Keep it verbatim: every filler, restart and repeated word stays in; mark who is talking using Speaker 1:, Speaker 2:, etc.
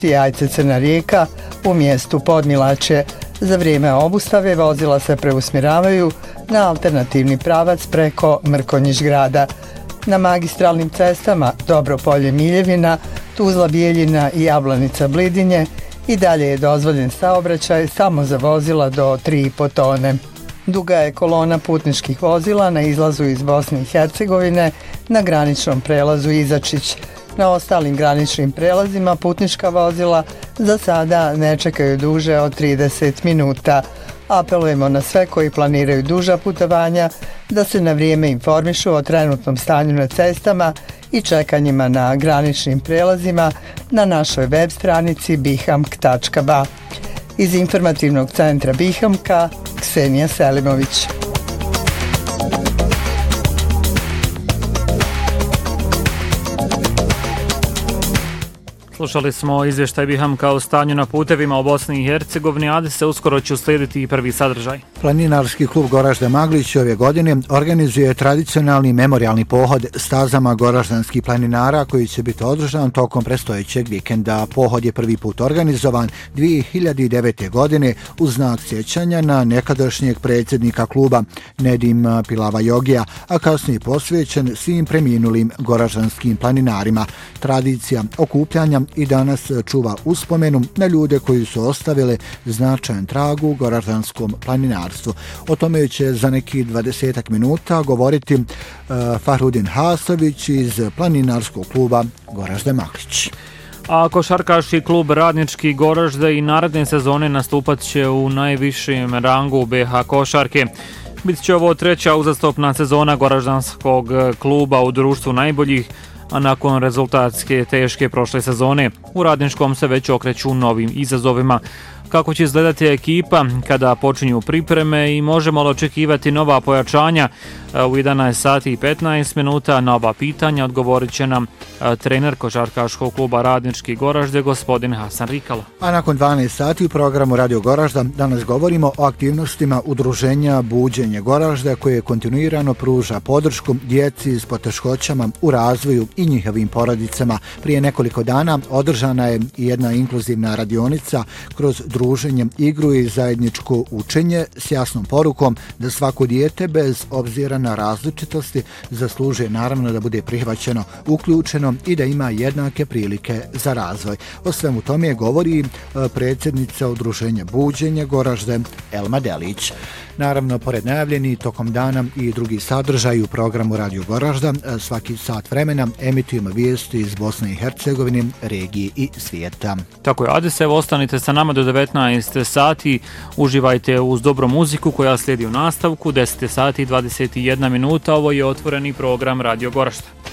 Speaker 1: Jajce Crna Rijeka u mjestu Podmilačje. Za vrijeme obustave vozila se preusmjeravaju na alternativni pravac preko Mrkonjić grada. Na magistralnim cestama Dobropolje Miljevina, Tuzla Bijeljina i Jablanica Blidinje i dalje je dozvoljen saobraćaj samo za vozila do tri i po tone. Duga je kolona putničkih vozila na izlazu iz Bosne i Hercegovine na graničnom prelazu Izačić. Na ostalim graničnim prelazima putnička vozila za sada ne čekaju duže od trideset minuta. Apelujemo na sve koji planiraju duža putovanja da se na vrijeme informišu o trenutnom stanju na cestama i čekanjima na graničnim prelazima na našoj web stranici bihamk tačka ba. Iz informativnog centra Bihamka, Ksenija Selimović.
Speaker 2: Slušali smo izvještaj Bihamka o stanju na putevima u Bosni i Hercegovini, a da se uskoro će uslijediti i prvi sadržaj.
Speaker 3: Planinarski klub Goražde Maglić ove godine organizuje tradicionalni memorijalni pohod stazama goraždanskih planinara koji će biti održan tokom predstojećeg vikenda. Pohod je prvi put organizovan dvije hiljade devete. godine u znak sjećanja na nekadašnjeg predsjednika kluba Nedim Pilavajogija, a kasnije posvećen svim preminulim goraždanskim planinarima. Tradicija okupljanja i danas čuva uspomenu na ljude koji su ostavili značajan trag u goraždanskom planinarstvu. O tome će za neki dvadesetak minuta govoriti uh, Fahrudin Hasović iz planinarskog kluba Goražde Maglić.
Speaker 2: A košarkaški klub Radnički Goražde i naredne sezone nastupat će u najvišem rangu be ha košarke. Bit će ovo treća uzastopna sezona goraždanskog kluba u društvu najboljih, a nakon rezultatske teške prošle sezone u Radničkom se već okreću novim izazovima. Kako će izgledati ekipa kada počinju pripreme i možemo li očekivati nova pojačanja? U jedanaest sati i petnaest minuta na oba pitanja odgovorit će nam trener košarkaškog kluba Radnički Goražde, gospodin Hasan Rikalo.
Speaker 3: A nakon dvanaest sati u programu Radio Goražda danas govorimo o aktivnostima udruženja Buđenje Goražde koje kontinuirano pruža podršku djeci s poteškoćama u razvoju i njihovim porodicama. Prije nekoliko dana održana je jedna inkluzivna radionica kroz druženje, igru i zajedničko učenje s jasnom porukom da svako dijete bez obzira na različitosti zaslužuje naravno da bude prihvaćeno, uključeno i da ima jednake prilike za razvoj. O svemu tome govori predsjednica udruženja Buđenje Goražde Elma Delić. Naravno, pored najavljeni tokom dana i drugi sadržaj u programu Radio Goražda, svaki sat vremena emitujemo vijesti iz Bosne i Hercegovine, regije i svijeta.
Speaker 2: Tako je, Adis, evo ostanite sa nama do devetnaest sati, uživajte uz dobru muziku koja slijedi u nastavku, deset sati i dvadeset jedna minuta, ovo je otvoreni program Radio Goražda.